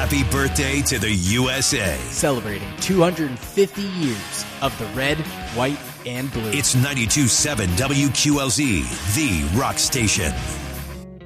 happy birthday to the USA. Celebrating 250 years of the red, white, and blue. It's 92.7 WQLZ, the rock station.